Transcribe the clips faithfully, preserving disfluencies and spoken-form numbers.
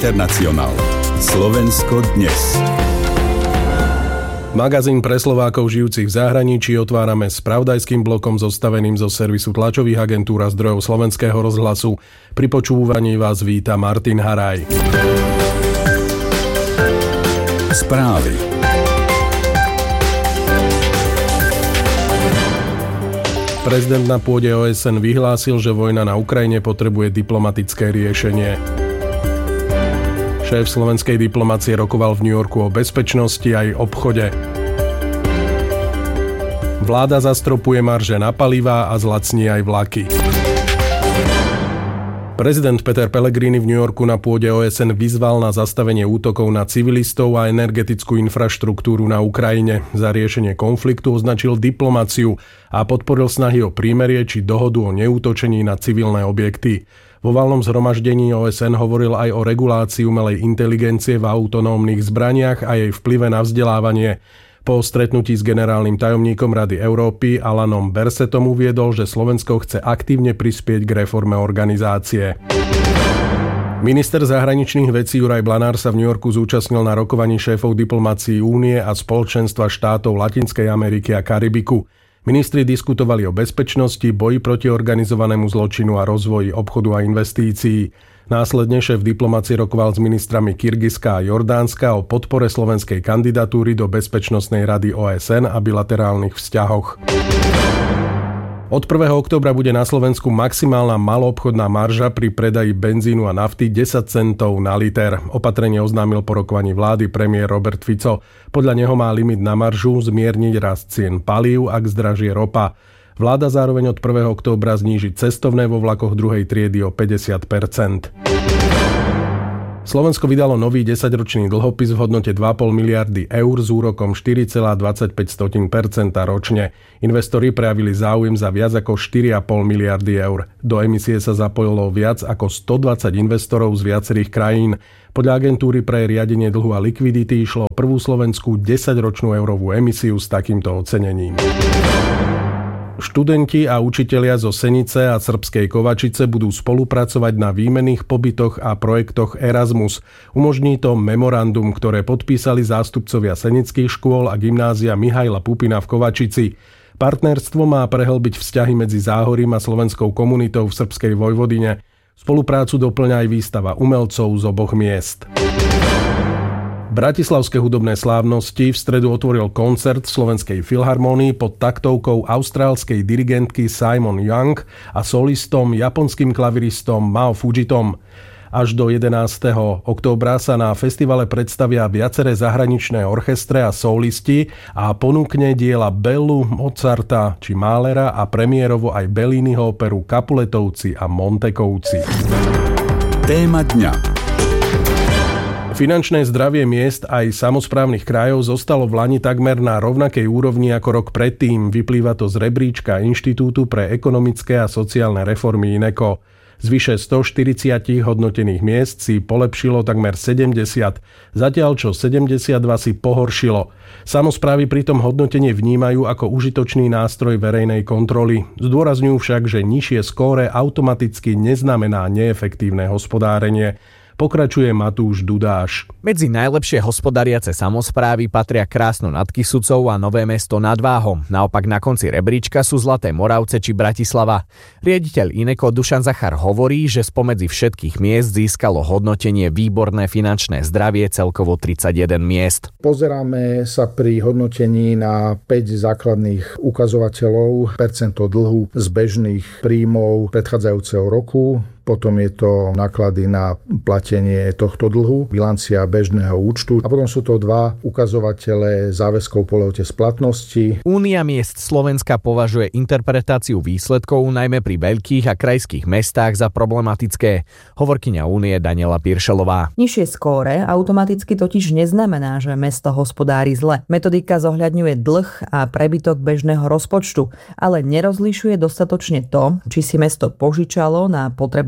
Internacionál. Slovensko dnes. Magazín pre Slovákov žijúcich v zahraničí otvárame spravodajským blokom zostaveným zo servisu tlačových agentúr a zdrojov Slovenského rozhlasu. Pri počúvaní vás víta Martin Haraj. Správy. Prezident na pôde ó es en vyhlásil, že vojna na Ukrajine potrebuje diplomatické riešenie. Šéf slovenskej diplomacie rokoval v New Yorku o bezpečnosti aj obchode. Vláda zastropuje marže na palivá a zlacní aj vlaky. Prezident Peter Pellegrini v New Yorku na pôde ó es en vyzval na zastavenie útokov na civilistov a energetickú infraštruktúru na Ukrajine. Za riešenie konfliktu označil diplomáciu a podporil snahy o prímerie či dohodu o neútočení na civilné objekty. Vo valnom zhromaždení ó es en hovoril aj o regulácii umelej inteligencie v autonómnych zbraniach a jej vplyve na vzdelávanie. Po stretnutí s generálnym tajomníkom Rady Európy Alanom Bersetom uviedol, že Slovensko chce aktívne prispieť k reforme organizácie. Minister zahraničných vecí Juraj Blanár sa v New Yorku zúčastnil na rokovaní šéfov diplomácií Únie a Spoločenstva štátov Latinskej Ameriky a Karibiku. Ministri diskutovali o bezpečnosti, boji proti organizovanému zločinu a rozvoji obchodu a investícií. Následne šéf diplomácie rokoval s ministrami Kyrgyzska a Jordánska o podpore slovenskej kandidatúry do Bezpečnostnej rady ó es en a bilaterálnych vzťahoch. Od prvého októbra bude na Slovensku maximálna maloobchodná marža pri predaji benzínu a nafty desať centov na liter. Opatrenie oznámil po rokovaní vlády premiér Robert Fico. Podľa neho má limit na maržu zmierniť rast cien palív, ak zdražie ropa. Vláda zároveň od prvého októbra zníži cestovné vo vlakoch druhej triedy o päťdesiat percent. Slovensko vydalo nový desaťročný dlhopis v hodnote dva a pol miliardy eur s úrokom štyri celé dvadsaťpäť percenta ročne. Investori prejavili záujem za viac ako štyri a pol miliardy eur. Do emisie sa zapojilo viac ako stodvadsať investorov z viacerých krajín. Podľa agentúry pre riadenie dlhu a likvidity išlo prvú slovenskú desaťročnú eurovú emisiu s takýmto ocenením. Študenti a učitelia zo Senice a Srbskej Kovačice budú spolupracovať na výmenných pobytoch a projektoch Erasmus. Umožní to memorandum, ktoré podpísali zástupcovia senických škôl a gymnázia Mihaila Pupina v Kovačici. Partnerstvo má prehlbiť vzťahy medzi Záhorím a slovenskou komunitou v srbskej Vojvodine. Spoluprácu doplňa aj výstava umelcov z oboch miest. Bratislavské hudobné slávnosti v stredu otvoril koncert v Slovenskej filharmónii pod taktovkou austrálskej dirigentky Simon Young a solistom japonským klaviristom Mao Fujitom. Až do jedenásteho októbra sa na festivale predstavia viaceré zahraničné orchestre a solisti a ponúkne diela Bellu, Mozarta či Mahlera a premiérovo aj Belliniho operu Capuletovci a Montekovci. Téma dňa. Finančné zdravie miest aj samosprávnych krajov zostalo v lani takmer na rovnakej úrovni ako rok predtým. Vyplýva to z rebríčka Inštitútu pre ekonomické a sociálne reformy INECO. Z vyše stoštyridsať hodnotených miest si polepšilo takmer sedemdesiat, zatiaľ čo sedemdesiatdva si pohoršilo. Samosprávy pritom hodnotenie vnímajú ako užitočný nástroj verejnej kontroly. Zdôrazňujú však, že nižšie skóre automaticky neznamená neefektívne hospodárenie. Pokračuje Matúš Dudáš. Medzi najlepšie hospodariace samosprávy patria Krásno nad Kysucou a Nové Mesto nad Váhom. Naopak na konci rebríčka sú Zlaté Moravce či Bratislava. Riaditeľ INECO Dušan Zachar hovorí, že spomedzi všetkých miest získalo hodnotenie výborné finančné zdravie celkovo tridsaťjeden miest. Pozeráme sa pri hodnotení na päť základných ukazovateľov, percento dlhu z bežných príjmov predchádzajúceho roku. Potom je to náklady na platenie tohto dlhu, bilancia bežného účtu a potom sú to dva ukazovatele záväzkov po lehote splatnosti. Únia miest Slovenska považuje interpretáciu výsledkov najmä pri veľkých a krajských mestách za problematické. Hovorkyňa Únie Daniela Piršelová. Nižšie skóre automaticky totiž neznamená, že mesto hospodári zle. Metodika zohľadňuje dlh a prebytok bežného rozpočtu, ale nerozlišuje dostatočne to, či si mesto požičalo na potrebné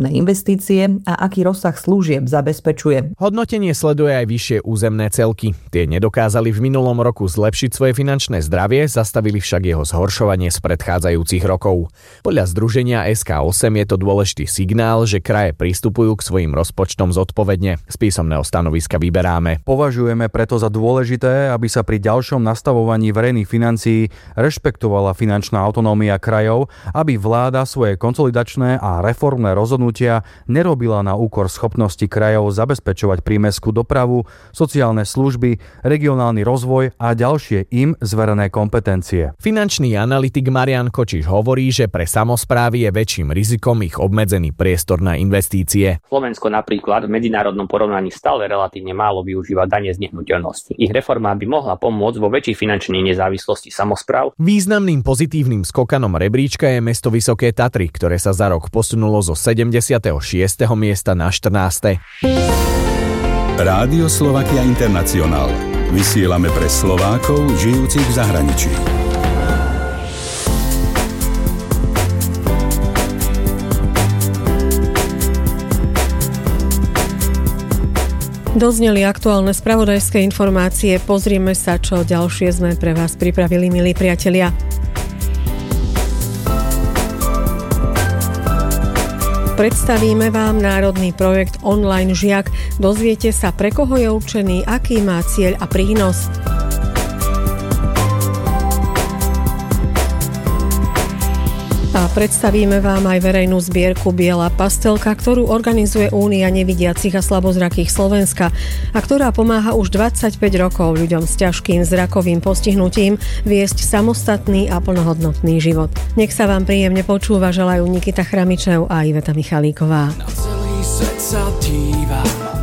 potrebné investície a aký rozsah služieb zabezpečuje. Hodnotenie sleduje aj vyššie územné celky. Tie nedokázali v minulom roku zlepšiť svoje finančné zdravie, zastavili však jeho zhoršovanie z predchádzajúcich rokov. Podľa združenia es ká osem je to dôležitý signál, že kraje pristupujú k svojim rozpočtom zodpovedne. Z písomného stanoviska vyberáme. Považujeme preto za dôležité, aby sa pri ďalšom nastavovaní verejných financií rešpektovala finančná autonómia krajov, aby vláda svoje konsolidačné a reformné rozhodnutia nerobila na úkor schopnosti krajov zabezpečovať prímestskú dopravu, sociálne služby, regionálny rozvoj a ďalšie im zverené kompetencie. Finančný analytik Marian Kočiš hovorí, že pre samosprávy je väčším rizikom ich obmedzený priestor na investície. Slovensko napríklad v medzinárodnom porovnaní stále relatívne málo využíva dane z nehnuteľnosti. Ich reforma by mohla pomôcť vo väčšej finančnej nezávislosti samospráv. Významným pozitívnym skokanom rebríčka je mesto Vysoké Tatry, ktoré sa za rok posunulo zo sedemdesiateho šiesteho miesta na štrnáste. Rádio Slovakia International. Vysielame pre Slovákov žijúcich v zahraničí. Dozneli aktuálne spravodajské informácie. Pozrieme sa, čo ďalšie sme pre vás pripravili, milí priatelia. Predstavíme vám národný projekt Online žiak. Dozviete sa, pre koho je určený, aký má cieľ a prínos. A predstavíme vám aj verejnú zbierku Biela pastelka, ktorú organizuje Únia nevidiacich a slabozrakých Slovenska a ktorá pomáha už dvadsaťpäť rokov ľuďom s ťažkým zrakovým postihnutím viesť samostatný a plnohodnotný život. Nech sa vám príjemne počúva, želajú Nikita Chramičev a Iveta Michalíková. Na celý svet sa dívam,